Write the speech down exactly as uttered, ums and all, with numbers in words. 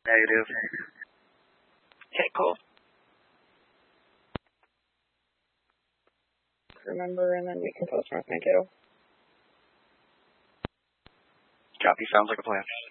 Negative. Okay, cool. Remember, and then we can post north, my kiddo. Copy, sounds like a plan.